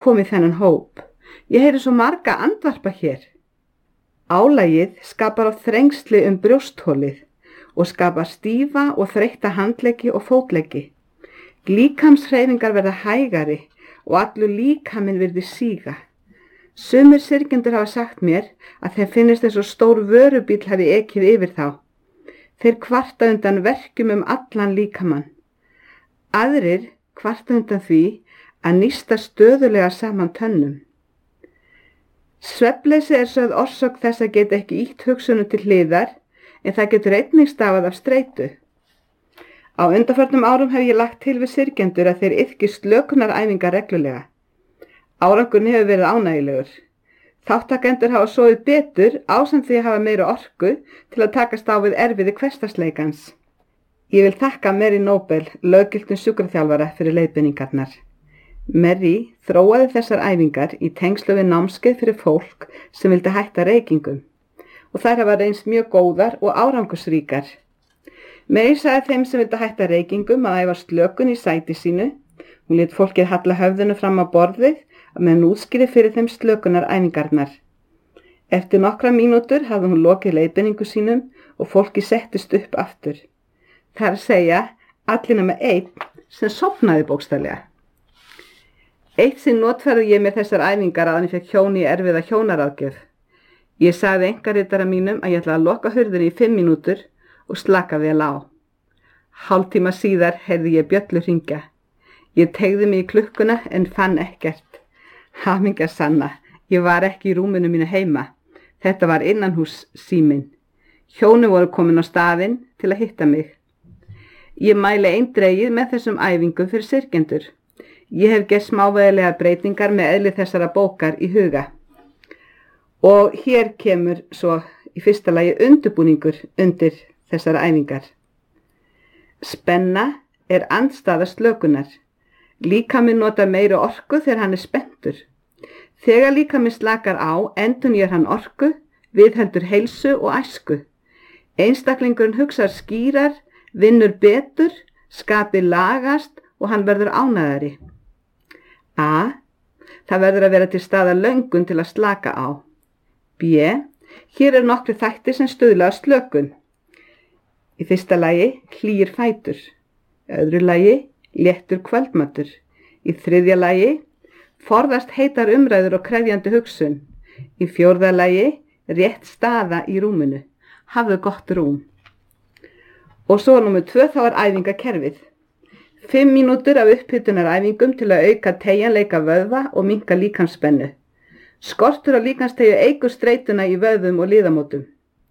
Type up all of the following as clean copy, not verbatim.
kom í þennan hóp. Ég heyri svo marga andvarpa hér. Álagið skapar á þrengsli brjósthólið og skapar stífa og þreytta handleggi og fótleggi. Líkamshreyfingar verða hægari og allur líkaminn virði síga. Sumir syrgjendur hafa sagt mér að þeim finnist eins og stór vörubíll hafi ekið yfir þá. Þeir kvarta undan verkjum allan líkamann. Aðrir kvarta undan því að nísta stöðulega saman tönnum. Svefnleysi sögð orsök þess að geta ekki ýtt hugsunum til hliðar, en það getur einnig stafað af streitu. Á undanförnum árum hef ég lagt til við syrgjendur að þeir iðki slökunaræfingar reglulega. Árangurinn hefur verið ánægjulegur. Þáttakendur hafa sofið betur ásamt því að hafa meira orku til að takast á við erfiði hversdagsleikans. Ég vil þakka Mary Nobel, löggiltum sjúkraþjálfara, fyrir leiðbeiningarnar. Mary þróaði þessar æfingar í tengslu við námskeið fyrir fólk sem vildi hætta reykingum og þær hafa reynst mjög góðar og árangursríkar. Mary sagði þeim sem vildi hætta reykingum að æfa slökun í sæti sínu. Hún lét fólkið halla höfðinu fram á borðið meðan hún útskýrði fyrir þeim slökunaræfingarnar. Eftir nokkra mínútur hafði hún lokið leiðbeiningu sínum og fólkið settist upp aftur. Það er að segja allir nema einn sem sofnaði bókstaflega. Eitt sinn notfærði ég mér þessar æfingar áður en ég fékk hjón í erfiða hjónaráðgjöf. Ég sagði einkaritara mínum að ég ætlaði að loka hurðinni í 5 mínútur og slaka vel á. Hálftíma síðar heyrði ég bjöllu hringja. Ég teygði mig í klukkuna en fann ekkert. Hamingja sanna, ég var ekki í rúminu mínu heima. Þetta var innanhús síminn. Hjónin voru komin á staðinn til að hitta mig. Ég mæli eindregið með þessum æfingum fyrir syrgjendur. Ég hef gert smávægilegar breytingar með eðli þessara bókar í huga. Og hér kemur svo í fyrsta lagi undirbúningur undir þessara æfingar. Spenna er andstæða slökunar. Líkaminn notar meiri orku þegar hann er spenntur. Þegar líkaminn slakar á, endurnýjar hann orku, viðheldur heilsu og æsku. Einstaklingurinn hugsar skýrar, vinnur betur, skapið lagast og hann verður ánægðari. A. Það verður að vera til staðar löngun til að slaka á. B. Hér nokkri þættir sem stuðla að slökun. Í fyrsta lagi hlýir fætur. Í öðru lagi léttur kvöldmatur. Í þriðja lagi forðast heitar umræður og krefjandi hugsun. Í fjórða lagi rétt staða í rúminu. Hafðu gott rúm. Og svo númer 2 þá æfingakerfið. 5 mínútur af upphitunaræfingum til að auka teygjanleika vöðva og minnka líkamsspennu. Skortur á líkamsteygju eykur streituna í vöðvum og liðamótum.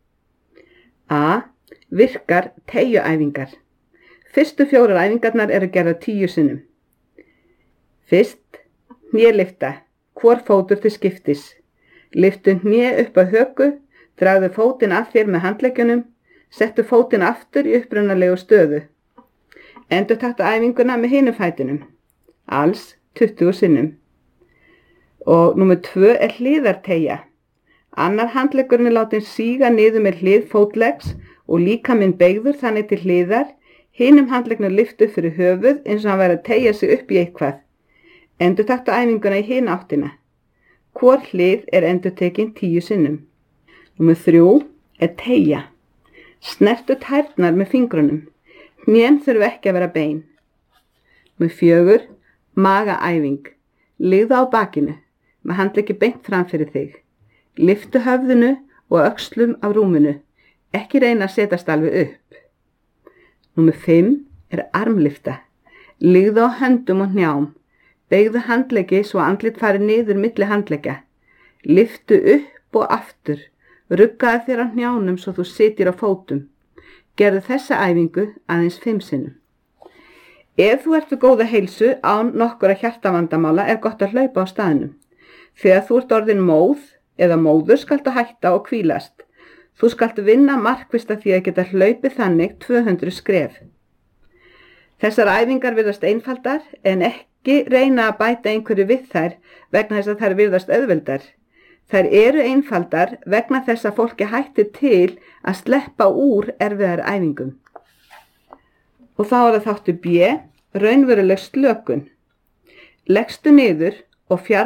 A. Virkar teygjuæfingar. Fyrstu 4 æfingarnar eru gerðar 10 sinnum. Fyrst, hnélifta, hvor fótur til skiptis. Lyftu hné upp að höku, dragðu fótinn að þér með handleggjunum, settu fótinn aftur í upprunalegu stöðu. Endurtaktu æfinguna með hinum fætinum. Alls 20 sinnum. Og númer 2 er hliðarteygja. Annar handleggurinn er látin síga niður með hlið fótleggs og líkaminn beygður þannig til hliðar, hinum handleggnum lyftu fyrir höfuð eins og hann væri að teygja sig upp í eitthvað. Endurtaktu æfinguna í hina áttina. Hvor hlið er endurtekin 10 sinnum. Númer 3 er teygja. Snertu tærnar með fingrunum. Hnén þurfi ekki að vera bein. Númer 4, magaæfing. Liggðu á bakinu, með handleggi beint fram fyrir þig. Lyftu höfðinu og öxlum af rúminu. Ekki reyna að setjast alveg upp. Númer 5 er armlyfta. Liggðu á höndum og hnjám. Beygðu handleggi svo andlit fari niður milli handleggja. Lyftu upp og aftur. Ruggaðu þér á hnjánum svo þú sitir á fótum. Gerðu þessa æfingu aðeins 5 sinnum. Ef þú ert við góða heilsu án nokkura hjartavandamála er gott að hlaupa á staðnum. Þegar þú ert orðin móð eða móður skaltu hætta og hvílast. Þú skaltu vinna markvisst að því að geta hlaupið þannig 200 skref. Þessar æfingar virðast einfaldar en ekki reyna að bæta einhverju við þær vegna þess að þær virðast auðveldar. Þær eru einfaldar vegna þess að fólki hættir til að sleppa úr erfiðar æfingum. Og þá er það þáttur B, raunveruleg slökun. Leggstu niður og